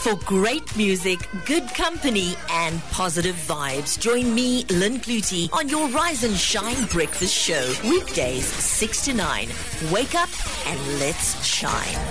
For great music, good company, and positive vibes, join me, Lynn Clutie, on your Rise and Shine Breakfast Show. Weekdays, 6 to 9. Wake up and let's shine.